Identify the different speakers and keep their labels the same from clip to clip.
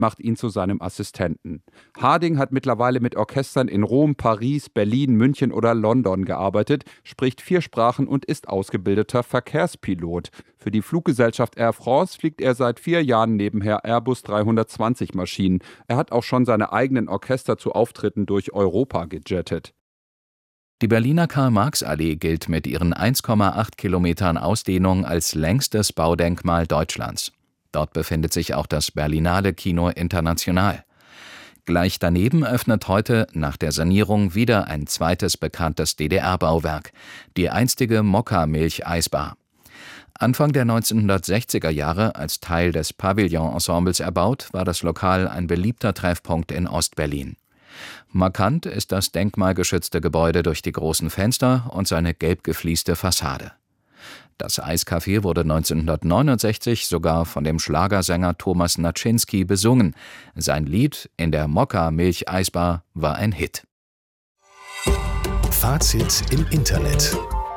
Speaker 1: macht ihn zu seinem Assistenten. Harding hat mittlerweile mit Orchestern in Rom, Paris, Berlin, München oder London gearbeitet, spricht 4 Sprachen und ist ausgebildeter Verkehrspilot. Für die Fluggesellschaft Air France fliegt er seit 4 Jahren nebenher Airbus 320 Maschinen. Er hat auch schon seine eigenen Orchester zu Auftritten durch Europa gejettet.
Speaker 2: Die Berliner Karl-Marx-Allee gilt mit ihren 1,8 Kilometern Ausdehnung als längstes Baudenkmal Deutschlands. Dort befindet sich auch das Berlinale Kino International. Gleich daneben öffnet heute nach der Sanierung wieder ein zweites bekanntes DDR-Bauwerk, die einstige Mokka-Milch-Eisbar. Anfang der 1960er Jahre als Teil des Pavillon-Ensembles erbaut, war das Lokal ein beliebter Treffpunkt in Ostberlin. Markant ist das denkmalgeschützte Gebäude durch die großen Fenster und seine gelb geflieste Fassade. Das Eiscafé wurde 1969 sogar von dem Schlagersänger Thomas Naczynski besungen. Sein Lied In der Mokka-Milch-Eisbar war ein Hit.
Speaker 3: Fazit im Internet.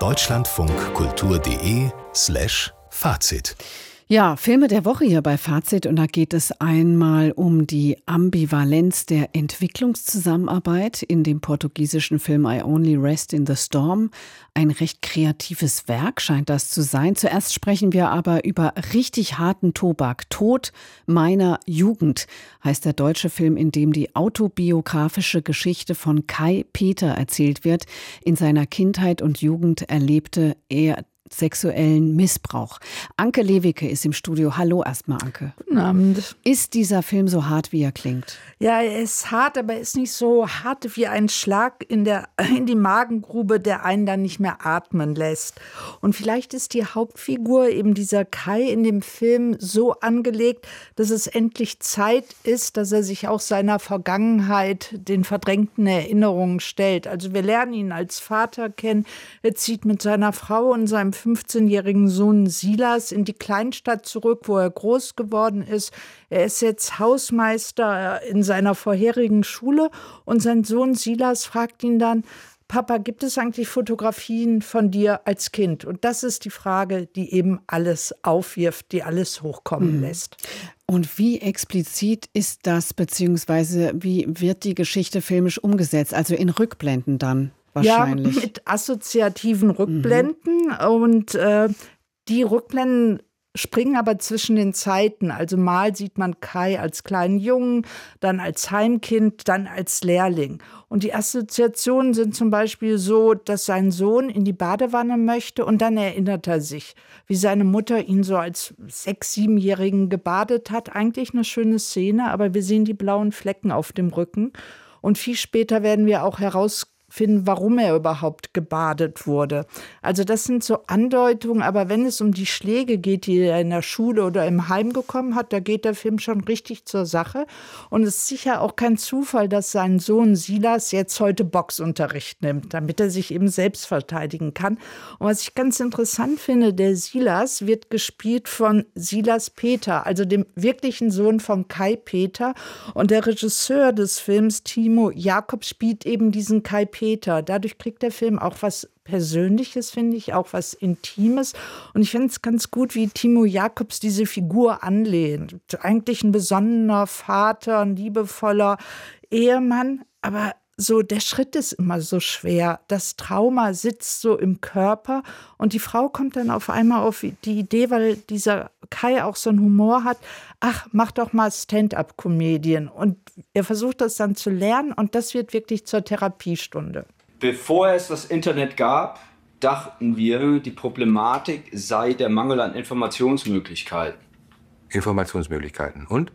Speaker 3: deutschlandfunkkultur.de/Fazit.
Speaker 4: Ja, Filme der Woche hier bei Fazit, und da geht es einmal um die Ambivalenz der Entwicklungszusammenarbeit in dem portugiesischen Film I Only Rest in the Storm. Ein recht kreatives Werk scheint das zu sein. Zuerst sprechen wir aber über richtig harten Tobak. Tod meiner Jugend heißt der deutsche Film, in dem die autobiografische Geschichte von Kai Peter erzählt wird. In seiner Kindheit und Jugend erlebte er sexuellen Missbrauch. Anke Lewicke ist im Studio. Hallo erstmal, Anke.
Speaker 5: Guten Abend.
Speaker 4: Ist dieser Film so hart, wie er klingt?
Speaker 5: Ja, er ist hart, aber er ist nicht so hart wie ein Schlag in die Magengrube, der einen dann nicht mehr atmen lässt. Und vielleicht ist die Hauptfigur, eben dieser Kai in dem Film, so angelegt, dass es endlich Zeit ist, dass er sich auch seiner Vergangenheit, den verdrängten Erinnerungen stellt. Also wir lernen ihn als Vater kennen. Er zieht mit seiner Frau und seinem 15-jährigen Sohn Silas in die Kleinstadt zurück, wo er groß geworden ist. Er ist jetzt Hausmeister in seiner vorherigen Schule und sein Sohn Silas fragt ihn dann: Papa, gibt es eigentlich Fotografien von dir als Kind? Und das ist die Frage, die eben alles aufwirft, die alles hochkommen lässt.
Speaker 4: Und wie explizit ist das, beziehungsweise wie wird die Geschichte filmisch umgesetzt? Also in Rückblenden dann? Wahrscheinlich.
Speaker 5: Ja, mit assoziativen Rückblenden. Und die Rückblenden springen aber zwischen den Zeiten. Also mal sieht man Kai als kleinen Jungen, dann als Heimkind, dann als Lehrling. Und die Assoziationen sind zum Beispiel so, dass sein Sohn in die Badewanne möchte und dann erinnert er sich, wie seine Mutter ihn so als 6-, 7-Jährigen gebadet hat. Eigentlich eine schöne Szene, aber wir sehen die blauen Flecken auf dem Rücken. Und viel später werden wir auch herausfinden, warum er überhaupt gebadet wurde. Also das sind so Andeutungen, aber wenn es um die Schläge geht, die er in der Schule oder im Heim bekommen hat, da geht der Film schon richtig zur Sache. Und es ist sicher auch kein Zufall, dass sein Sohn Silas jetzt heute Boxunterricht nimmt, damit er sich eben selbst verteidigen kann. Und was ich ganz interessant finde, der Silas wird gespielt von Silas Peter, also dem wirklichen Sohn von Kai Peter. Und der Regisseur des Films, Timo Jakob, spielt eben diesen Kai Peter. Dadurch kriegt der Film auch was Persönliches, finde ich, auch was Intimes. Und ich finde es ganz gut, wie Timo Jacobs diese Figur anlehnt. Eigentlich ein besonnener Vater, ein liebevoller Ehemann, aber so der Schritt ist immer so schwer. Das Trauma sitzt so im Körper und die Frau kommt dann auf einmal auf die Idee, weil dieser Kai auch so einen Humor hat: Ach, mach doch mal Stand-up-Comedian. Und er versucht das dann zu lernen und das wird wirklich zur Therapiestunde.
Speaker 6: Bevor es das Internet gab, dachten wir, die Problematik sei der Mangel an Informationsmöglichkeiten.
Speaker 7: Informationsmöglichkeiten. Und?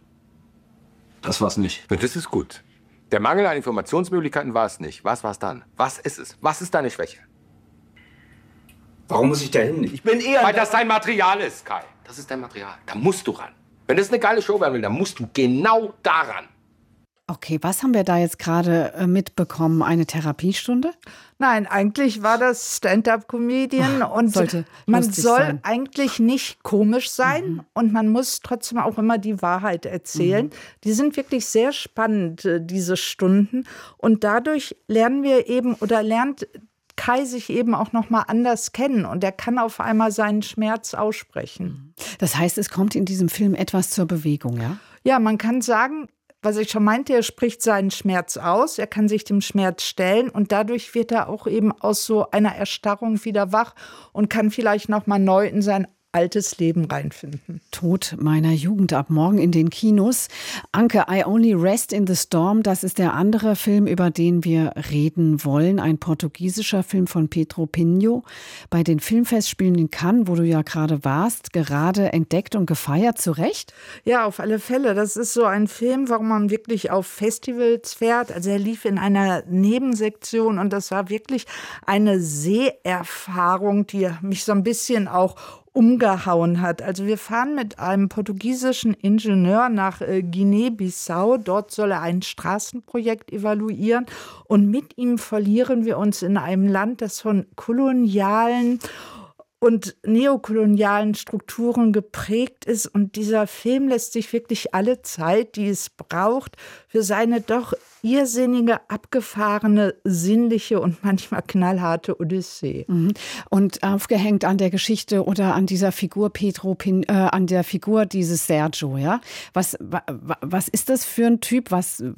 Speaker 6: Das war's nicht.
Speaker 7: Und das ist gut. Der Mangel an Informationsmöglichkeiten war es nicht. Was war es dann? Was ist es? Was ist deine Schwäche?
Speaker 6: Warum muss ich da hin? Ich bin eher...
Speaker 7: Weil das dein Material ist, Kai. Das ist dein Material. Da musst du ran. Wenn das eine geile Show werden will, dann musst du genau daran.
Speaker 4: Okay, was haben wir da jetzt gerade mitbekommen? Eine Therapiestunde?
Speaker 5: Nein, eigentlich war das Stand-up-Comedian und man soll eigentlich nicht komisch sein und man muss trotzdem auch immer die Wahrheit erzählen. Die sind wirklich sehr spannend, diese Stunden, und dadurch lernen wir eben oder lernt Kai sich eben auch noch mal anders kennen und er kann auf einmal seinen Schmerz aussprechen.
Speaker 4: Das heißt, es kommt in diesem Film etwas zur Bewegung, ja?
Speaker 5: Ja, man kann sagen, was ich schon meinte, er spricht seinen Schmerz aus, er kann sich dem Schmerz stellen und dadurch wird er auch eben aus so einer Erstarrung wieder wach und kann vielleicht nochmal neu in sein altes Leben reinfinden.
Speaker 4: Tod meiner Jugend ab morgen in den Kinos. Anke, I Only Rest in the Storm, das ist der andere Film, über den wir reden wollen. Ein portugiesischer Film von Pedro Pinho. Bei den Filmfestspielen in Cannes, wo du ja gerade warst, gerade entdeckt und gefeiert, zu Recht?
Speaker 5: Ja, auf alle Fälle. Das ist so ein Film, warum man wirklich auf Festivals fährt. Also er lief in einer Nebensektion und das war wirklich eine Seherfahrung, die mich so ein bisschen auch umgehauen hat. Also wir fahren mit einem portugiesischen Ingenieur nach Guinea-Bissau. Dort soll er ein Straßenprojekt evaluieren und mit ihm verlieren wir uns in einem Land, das von kolonialen und neokolonialen Strukturen geprägt ist. Und dieser Film lässt sich wirklich alle Zeit, die es braucht, für seine doch irrsinnige, abgefahrene, sinnliche und manchmal knallharte Odyssee.
Speaker 4: Und aufgehängt an der Geschichte oder an dieser Figur an der Figur dieses Sergio, ja? Was ist das für ein Typ?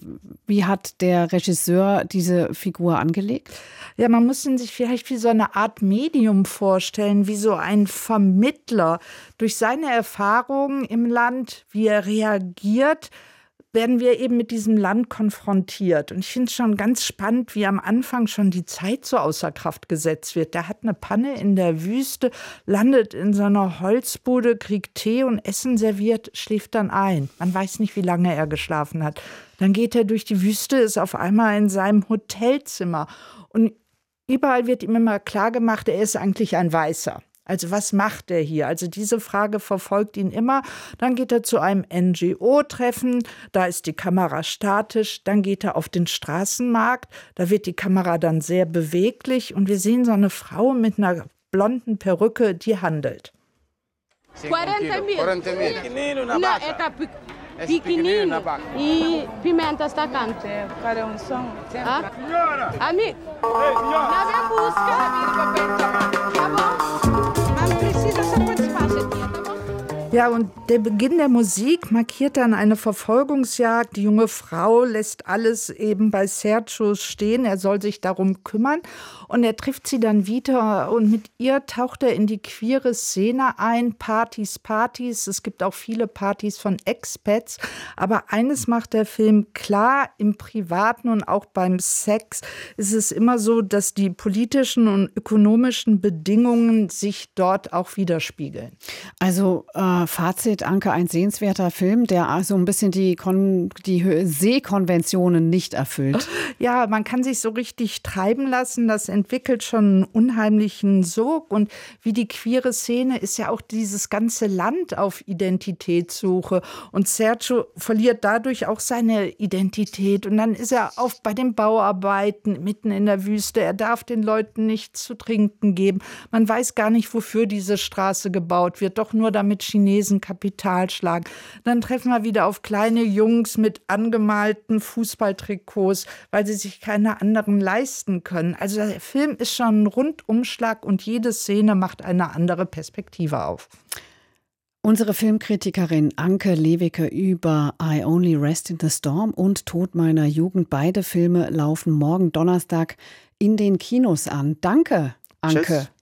Speaker 4: Wie hat der Regisseur diese Figur angelegt?
Speaker 5: Ja, man muss ihn sich vielleicht wie so eine Art Medium vorstellen, wie so ein Vermittler. Durch seine Erfahrungen im Land, wie er reagiert, werden wir eben mit diesem Land konfrontiert. Und ich finde es schon ganz spannend, wie am Anfang schon die Zeit so außer Kraft gesetzt wird. Der hat eine Panne in der Wüste, landet in so einer Holzbude, kriegt Tee und Essen serviert, schläft dann ein. Man weiß nicht, wie lange er geschlafen hat. Dann geht er durch die Wüste, ist auf einmal in seinem Hotelzimmer. Und überall wird ihm immer klar gemacht, er ist eigentlich ein Weißer. Also was macht er hier? Also diese Frage verfolgt ihn immer. Dann geht er zu einem NGO-Treffen, da ist die Kamera statisch. Dann geht er auf den Straßenmarkt, da wird die Kamera dann sehr beweglich. Und wir sehen so eine Frau mit einer blonden Perücke, die handelt.
Speaker 8: 40.000. Não, é pequenino. E pimenta está canto. Para um som. Amigo, na minha busca. Tá bom? Não precisa só participar, tá bom?
Speaker 5: Ja, und der Beginn der Musik markiert dann eine Verfolgungsjagd. Die junge Frau lässt alles eben bei Sergio stehen. Er soll sich darum kümmern. Und er trifft sie dann wieder und mit ihr taucht er in die queere Szene ein. Partys. Es gibt auch viele Partys von Expats. Aber eines macht der Film klar, im Privaten und auch beim Sex ist es immer so, dass die politischen und ökonomischen Bedingungen sich dort auch widerspiegeln.
Speaker 4: Also Fazit, Anke, ein sehenswerter Film, der so ein bisschen die Seekonventionen nicht erfüllt.
Speaker 5: Ja, man kann sich so richtig treiben lassen. Das entwickelt schon einen unheimlichen Sog. Und wie die queere Szene ist ja auch dieses ganze Land auf Identitätssuche. Und Sergio verliert dadurch auch seine Identität. Und dann ist er oft bei den Bauarbeiten mitten in der Wüste. Er darf den Leuten nichts zu trinken geben. Man weiß gar nicht, wofür diese Straße gebaut wird. Doch nur damit Chinesen Kapital schlagen. Dann treffen wir wieder auf kleine Jungs mit angemalten Fußballtrikots, weil sie sich keine anderen leisten können. Also der Film ist schon ein Rundumschlag und jede Szene macht eine andere Perspektive auf.
Speaker 4: Unsere Filmkritikerin Anke Lewicke über I Only Rest in the Storm und Tod meiner Jugend. Beide Filme laufen morgen Donnerstag in den Kinos an. Danke, Anke.
Speaker 6: Tschüss.